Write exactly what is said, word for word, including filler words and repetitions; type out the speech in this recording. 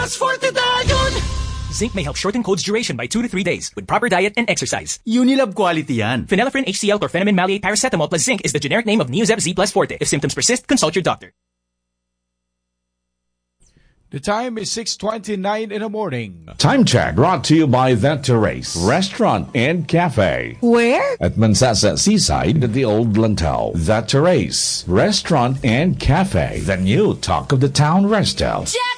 plus Forte Diet! Zinc may help shorten cold's duration by two to three days with proper diet and exercise. Unilab quality yan. Phenylephrine H C L chlorpheniramine maleate paracetamol plus zinc is the generic name of Neozep Z plus Forte. If symptoms persist, consult your doctor. The time is six twenty-nine in the morning. Time check brought to you by The Terrace Restaurant and Cafe. Where? At Mansasa Seaside at the Old Lantau. The Terrace Restaurant and Cafe. The new talk of the town resto. Jack